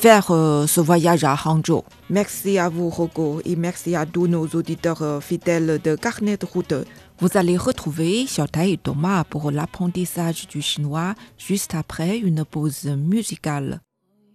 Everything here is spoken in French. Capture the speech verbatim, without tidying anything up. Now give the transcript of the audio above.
faire euh, ce voyage à Hangzhou. Merci à vous, Rocco, et merci à tous nos auditeurs euh, fidèles de Carnet de route. Vous allez retrouver Xiaotai et Thomas pour l'apprentissage du chinois juste après une pause musicale.